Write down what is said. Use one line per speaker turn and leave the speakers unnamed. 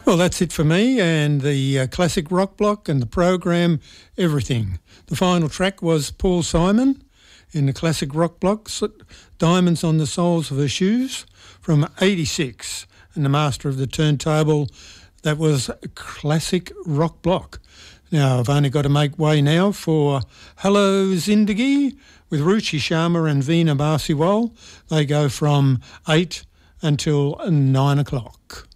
Well, that's it for me and the classic rock block and the program, everything. The final track was Paul Simon in the classic rock block, Diamonds on the Soles of Her Shoes from 86. And the master of the turntable, that was a classic rock block. Now, I've only got to make way now for Hello Zindagi with Ruchi Sharma and Veena Marsiwal. They go from 8 until 9 o'clock.